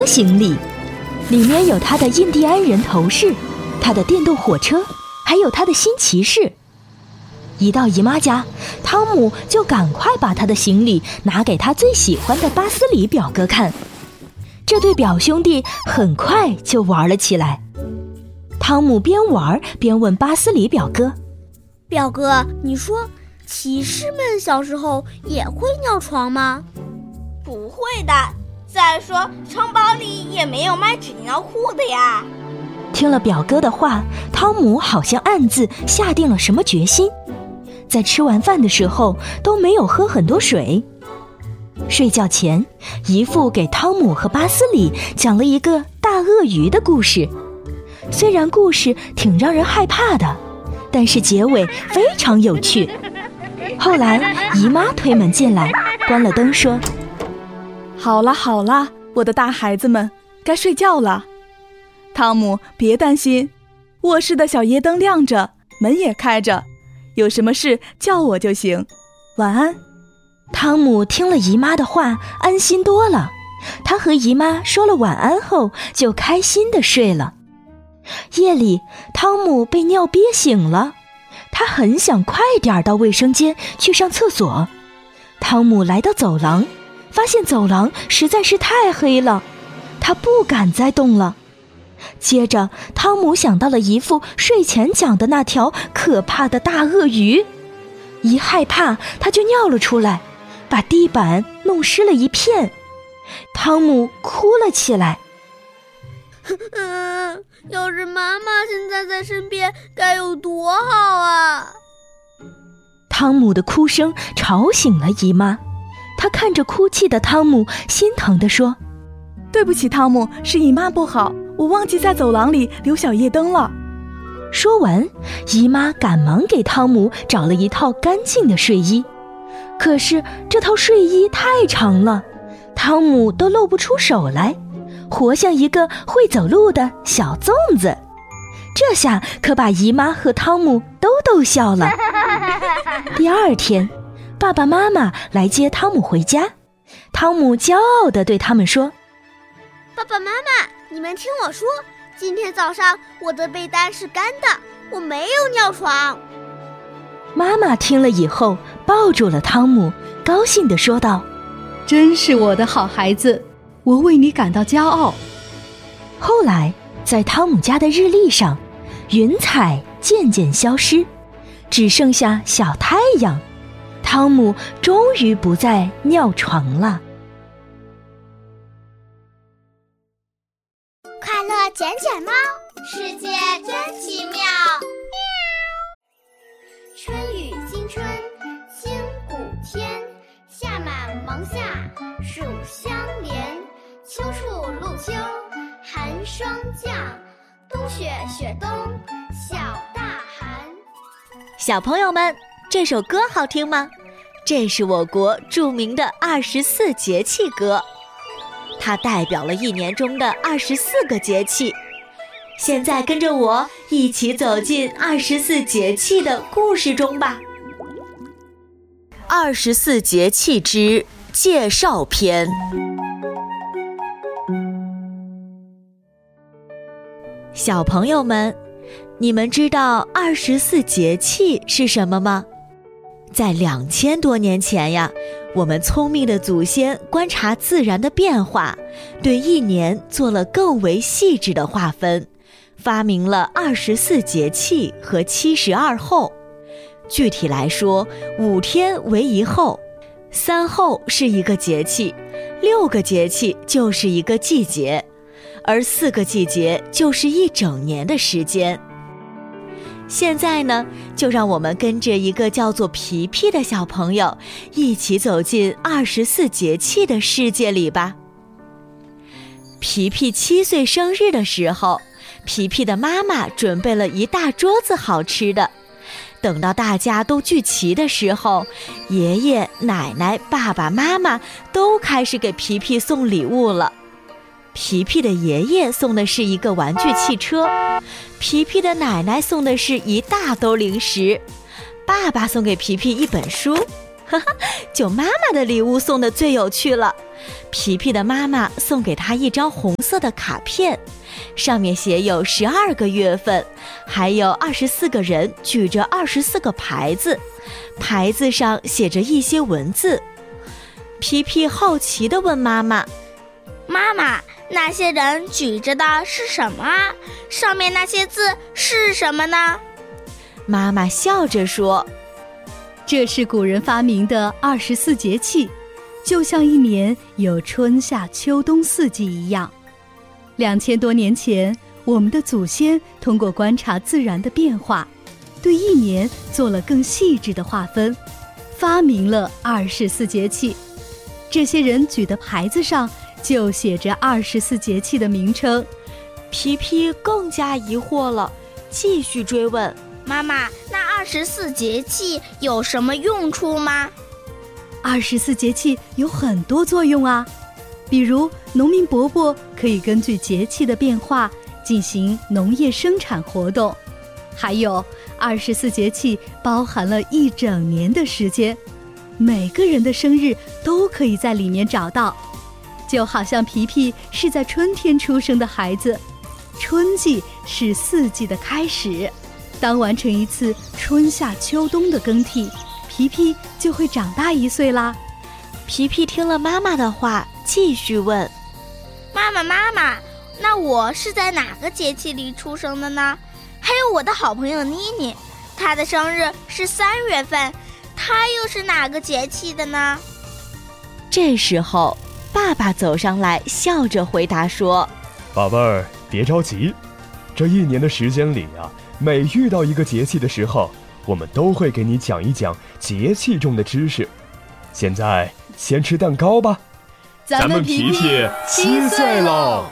行李，里面有他的印第安人头饰，他的电动火车，还有他的新骑士。一到姨妈家，汤姆就赶快把他的行李拿给他最喜欢的巴斯里表哥看。这对表兄弟很快就玩了起来。汤姆边玩边问巴斯里表哥： 表哥，你说骑士们小时候也会尿床吗？ 不会的，再说城堡里也没有卖纸尿裤的呀。 听了表哥的话，汤姆好像暗自下定了什么决心，在吃完饭的时候都没有喝很多水。睡觉前，姨父给汤姆和巴斯里讲了一个大鳄鱼的故事。虽然故事挺让人害怕的，但是结尾非常有趣。后来姨妈推门进来，关了灯说： 好了好了，我的大孩子们，该睡觉了。汤姆，别担心，卧室的小夜灯亮着，门也开着，有什么事叫我就行。晚安。 汤姆听了姨妈的话，安心多了。他和姨妈说了晚安后，就开心地睡了。夜里，汤姆被尿憋醒了，他很想快点到卫生间去上厕所。汤姆来到走廊，发现走廊实在是太黑了，他不敢再动了。接着，汤姆想到了姨父睡前讲的那条可怕的大鳄鱼，一害怕他就尿了出来，把地板弄湿了一片。汤姆哭了起来。 要是妈妈现在在身边，该有多好啊！ 汤姆的哭声吵醒了姨妈，她看着哭泣的汤姆，心疼地说： 对不起汤姆，是姨妈不好，我忘记在走廊里留小夜灯了。 说完，姨妈赶忙给汤姆找了一套干净的睡衣。可是这套睡衣太长了，汤姆都露不出手来，活像一个会走路的小粽子。这下可把姨妈和汤姆都逗笑了。第二天，爸爸妈妈来接汤姆回家，汤姆骄傲地对他们说： 爸爸妈妈，你们听我说，今天早上我的被单是干的，我没有尿床。 妈妈听了以后，抱住了汤姆，高兴地说道： 真是我的好孩子，我为你感到骄傲。 后来，在汤姆家的日历上，云彩渐渐消失，只剩下小太阳。汤姆终于不再尿床了。 快乐捡捡猫， 世界真奇妙。 春雨惊春，清谷天，夏满芒夏，暑相连，秋处露秋，寒霜降，冬雪雪冬，小大寒。 小朋友们，这首歌好听吗？这是我国著名的24节气歌，它代表了一年中的24个节气。现在跟着我一起走进24节气的故事中吧。24节气之介绍篇。小朋友们，你们知道24节气是什么吗？在2000多年前呀，我们聪明的祖先观察自然的变化，对一年做了更为细致的划分，发明了24节气和72候。具体来说，5天为一候，3候是一个节气，6个节气就是一个季节，而4个季节就是一整年的时间。现在呢，就让我们跟着一个叫做皮皮的小朋友，一起走进24节气的世界里吧。皮皮7岁生日的时候，皮皮的妈妈准备了一大桌子好吃的。等到大家都聚齐的时候，爷爷、奶奶、爸爸妈妈都开始给皮皮送礼物了。皮皮的爷爷送的是一个玩具汽车，皮皮的奶奶送的是一大兜零食，爸爸送给皮皮一本书。就妈妈的礼物送的最有趣了， 皮皮的妈妈送给他一张红色的卡片，上面写有12个月份，还有24个人举着24个牌子，牌子上写着一些文字。皮皮好奇地问妈妈： 妈妈，那些人举着的是什么啊？上面那些字是什么呢？ 妈妈笑着说： 这是古人发明的24节气，就像一年有春夏秋冬4季一样。2000多年前，我们的祖先通过观察自然的变化，对一年做了更细致的划分，发明了24节气。这些人举的牌子上就写着24节气的名称。 皮皮更加疑惑了，继续追问： 妈妈，那24节气有什么用处吗 ？24节气有很多作用啊，比如农民伯伯可以根据节气的变化进行农业生产活动，还有24节气包含了一整年的时间，每个人的生日都可以在里面找到。就好像皮皮是在春天出生的孩子，春季是4季的开始，当完成一次春夏秋冬的更替，皮皮就会长大1岁啦。 皮皮听了妈妈的话，继续问： 妈妈，那我是在哪个节气里出生的呢？还有我的好朋友妮妮，她的生日是3月份，她又是哪个节气的呢？ 这时候爸爸走上来，笑着回答说： 宝贝儿，别着急，这一年的时间里啊，每遇到一个节气的时候，我们都会给你讲一讲节气中的知识。现在先吃蛋糕吧， 咱们皮皮7岁喽！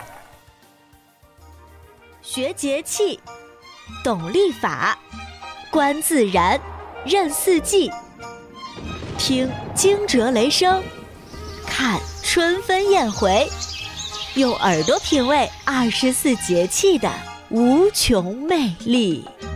学节气，懂历法，观自然，认4季，听惊蛰雷声，看春分燕回，用耳朵品味24节气的无穷魅力。